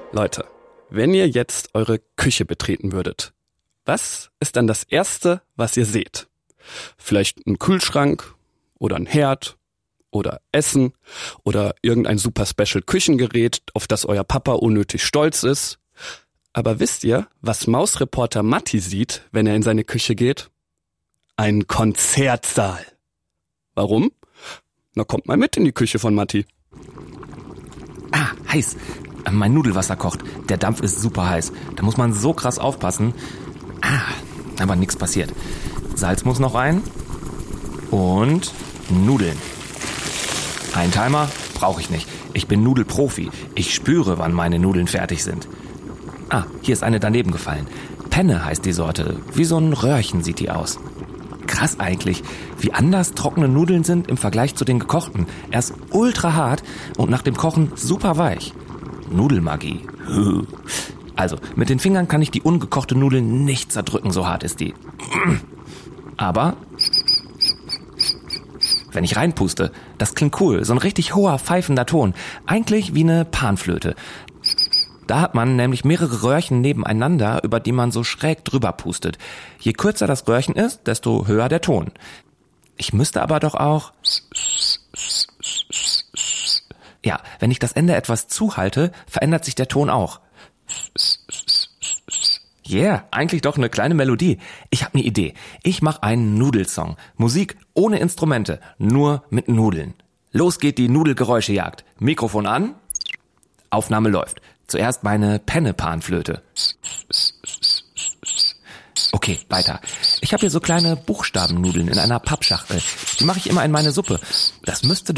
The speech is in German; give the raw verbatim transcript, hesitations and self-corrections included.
Leute, wenn ihr jetzt eure Küche betreten würdet, was ist dann das Erste, was ihr seht? Vielleicht ein Kühlschrank oder ein Herd oder Essen oder irgendein super special Küchengerät, auf das euer Papa unnötig stolz ist. Aber wisst ihr, was Mausreporter Matti sieht, wenn er in seine Küche geht? Ein Konzertsaal. Warum? Na, kommt mal mit in die Küche von Matti. Ah, heiß. Mein Nudelwasser kocht. Der Dampf ist super heiß. Da muss man so krass aufpassen. Ah, aber nichts passiert. Salz muss noch rein. Und Nudeln. Ein Timer brauche ich nicht. Ich bin Nudelprofi. Ich spüre, wann meine Nudeln fertig sind. Ah, hier ist eine daneben gefallen. Penne heißt die Sorte. Wie so ein Röhrchen sieht die aus. Krass eigentlich, wie anders trockene Nudeln sind im Vergleich zu den gekochten. Erst ultra hart und nach dem Kochen super weich. Nudelmagie. Also, mit den Fingern kann ich die ungekochte Nudel nicht zerdrücken, so hart ist die. Aber wenn ich reinpuste, das klingt cool, so ein richtig hoher, pfeifender Ton. Eigentlich wie eine Panflöte. Da hat man nämlich mehrere Röhrchen nebeneinander, über die man so schräg drüber pustet. Je kürzer das Röhrchen ist, desto höher der Ton. Ich müsste aber doch auch... Ja, wenn ich das Ende etwas zuhalte, verändert sich der Ton auch. Yeah, eigentlich doch eine kleine Melodie. Ich habe eine Idee. Ich mache einen Nudelsong. Musik ohne Instrumente, nur mit Nudeln. Los geht die Nudelgeräuschejagd. Mikrofon an, Aufnahme läuft. Zuerst meine Penne-Panflöte. Okay, weiter. Ich habe hier so kleine Buchstabennudeln in einer Pappschachtel. Die mache ich immer in meine Suppe. Das müsste